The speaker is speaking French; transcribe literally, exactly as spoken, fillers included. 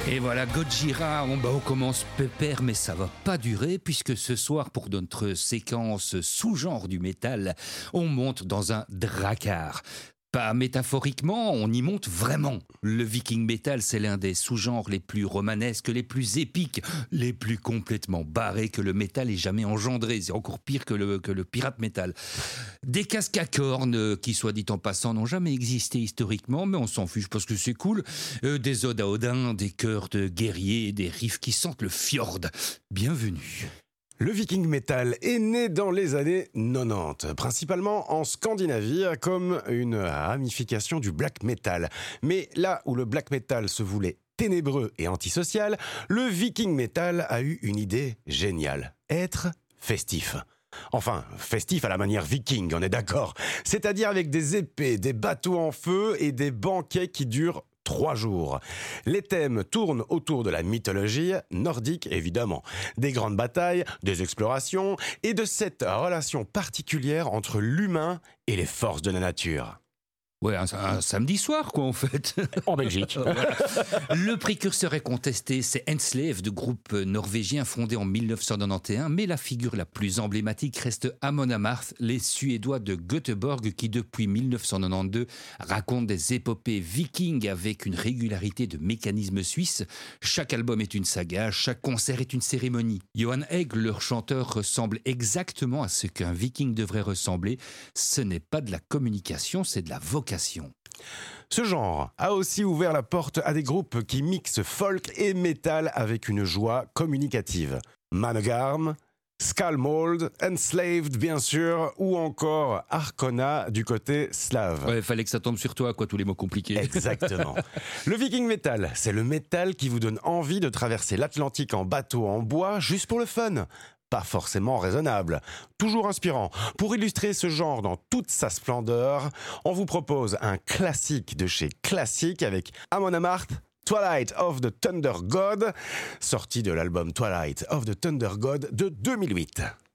Et voilà, Gojira, on, bah, on commence pépère, mais ça va pas durer, puisque ce soir, pour notre séquence sous-genre du métal, on monte dans un drakkar. Pas métaphoriquement, on y monte vraiment. Le viking metal, c'est l'un des sous-genres les plus romanesques, les plus épiques, les plus complètement barrés que le métal ait jamais engendré. C'est encore pire que le, que le pirate metal. Des casques à cornes, qui soit dit en passant, n'ont jamais existé historiquement, mais on s'en fiche parce que c'est cool. Euh, des odes à Odin, des chœurs de guerriers, des riffs qui sentent le fjord. Bienvenue. Le viking metal est né dans les années quatre-vingt-dix, principalement en Scandinavie, comme une ramification du black metal. Mais là où le black metal se voulait ténébreux et antisocial, le viking metal a eu une idée géniale: être festif. Enfin, festif à la manière viking, on est d'accord. C'est-à-dire avec des épées, des bateaux en feu et des banquets qui durent trois jours. Les thèmes tournent autour de la mythologie nordique, évidemment, des grandes batailles, des explorations et de cette relation particulière entre l'humain et les forces de la nature. Ouais, un, un samedi soir, quoi, en fait. En Belgique. Voilà. Le précurseur est contesté, c'est Enslaved, groupe norvégien fondé en dix-neuf cent quatre-vingt-onze, mais la figure la plus emblématique reste Amon Amarth, les Suédois de Göteborg, qui depuis dix-neuf cent quatre-vingt-douze racontent des épopées vikings avec une régularité de mécanisme suisse. Chaque album est une saga, chaque concert est une cérémonie. Johan Egg, leur chanteur, ressemble exactement à ce qu'un viking devrait ressembler. Ce n'est pas de la communication, c'est de la vocation. Ce genre a aussi ouvert la porte à des groupes qui mixent folk et métal avec une joie communicative. Manogarm, Skullmold, Enslaved bien sûr, ou encore Arkona du côté slave. Ouais, fallait que ça tombe sur toi, quoi, tous les mots compliqués. Exactement. Le viking metal, c'est le métal qui vous donne envie de traverser l'Atlantique en bateau en bois juste pour le fun. Pas forcément raisonnable, toujours inspirant. Pour illustrer ce genre dans toute sa splendeur, on vous propose un classique de chez Classique avec Amon Amarth, Twilight of the Thunder God, sorti de l'album Twilight of the Thunder God de deux mille huit.